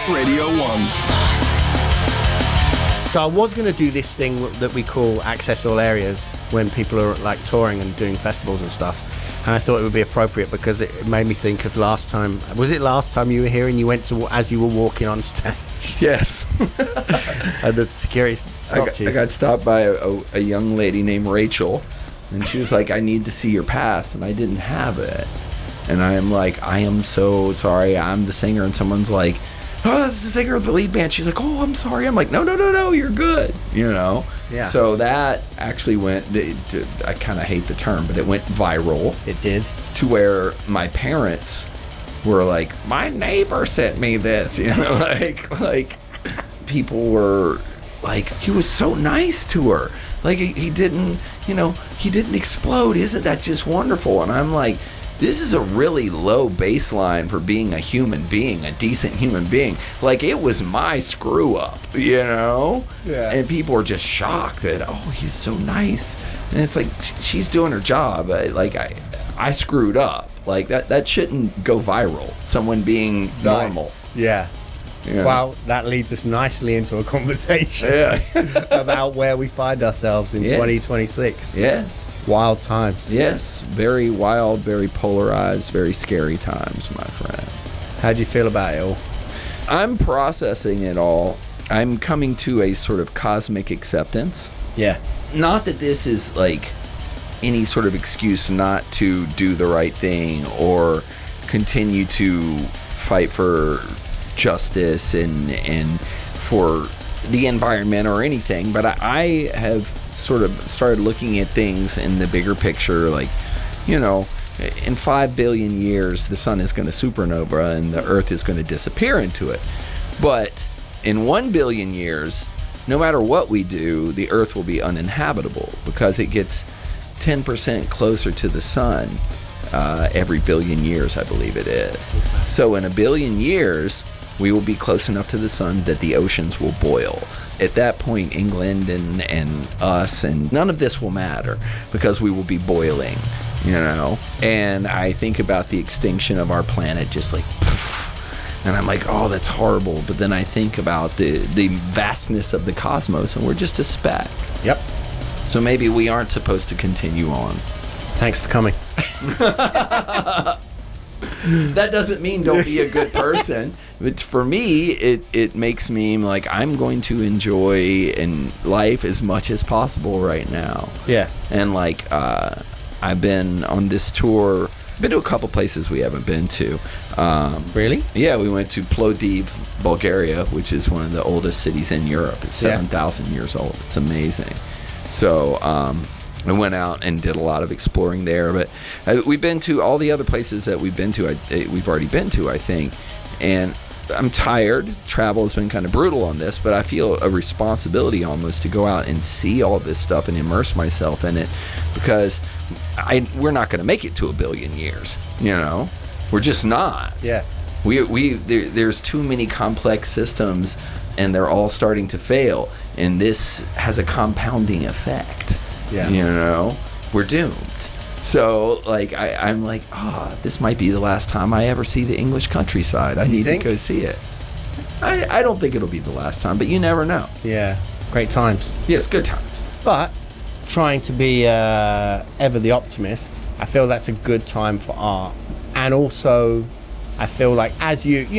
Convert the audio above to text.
Radio 1. So I was going to do this thing that we call Access All Areas when people are like touring and doing festivals and stuff. And I thought it would be appropriate because it made me think of last time. Was it last time you were here and you went to, as you were walking on stage? Yes. And the security stopped you. I got stopped by a young lady named Rachel, and she was like, I need to see your pass, and I didn't have it. And I am like, I am so sorry, I'm the singer. And someone's like, oh, that's the singer of the lead band. She's like, oh, I'm sorry. I'm like, no, you're good. You know? Yeah. So that actually went, I kind of hate the term, but it went viral. It did. To where my parents were like, my neighbor sent me this. You know, like people were like, he was so nice to her. Like he didn't explode. Isn't that just wonderful? And I'm like, this is a really low baseline for being a human being, a decent human being. Like, it was my screw up, you know? Yeah. And people were just shocked that, oh, he's so nice. And it's like, she's doing her job. I screwed up. Like, that shouldn't go viral. Someone being normal. Yeah. Yeah. Well, that leads us nicely into a conversation about where we find ourselves in 2026. Yes. Wild times. Yes. Very wild, very polarized, very scary times, my friend. How do you feel about it all? I'm processing it all. I'm coming to a sort of cosmic acceptance. Yeah. Not that this is like any sort of excuse not to do the right thing or continue to fight for justice and for the environment or anything, but I have sort of started looking at things in the bigger picture. Like, you know, in 5 billion years the sun is going to supernova and the earth is going to disappear into it, but in 1 billion years, no matter what we do, the earth will be uninhabitable because it gets 10% closer to the sun every billion years, I believe it is. So in 1 billion years we will be close enough to the sun that the oceans will boil. At that point, England and us and none of this will matter because we will be boiling, you know? And I think about the extinction of our planet just like, poof, and I'm like, oh, that's horrible. But then I think about the vastness of the cosmos and we're just a speck. Yep. So maybe we aren't supposed to continue on. Thanks for coming. That doesn't mean don't be a good person. But for me, it makes me like I'm going to enjoy in life as much as possible right now. Yeah. And like I've been on this tour. Been to a couple places we haven't been to. Really? Yeah, we went to Plovdiv, Bulgaria, which is one of the oldest cities in Europe. It's 7,000 years old. It's amazing. So I went out and did a lot of exploring there. But we've been to all the other places that we've been to. We've already been to, I think. And I'm tired. Travel has been kind of brutal on this, but I feel a responsibility almost to go out and see all this stuff and immerse myself in it because we're not going to make it to 1 billion years. You know, we're just not. Yeah. There's too many complex systems, and they're all starting to fail, and this has a compounding effect. Yeah. You know, we're doomed. So, like, I'm like, this might be the last time I ever see the English countryside. I need to go see it. I don't think it'll be the last time, but you never know. Yeah. Great times. Yes, good times. But trying to be ever the optimist, I feel that's a good time for art. And also, I feel like as you